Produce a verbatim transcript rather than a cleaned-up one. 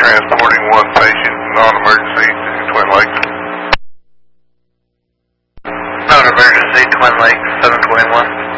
transporting one patient, non-emergency, to Twin Lakes. Non-emergency, Twin Lakes, seven twenty-one.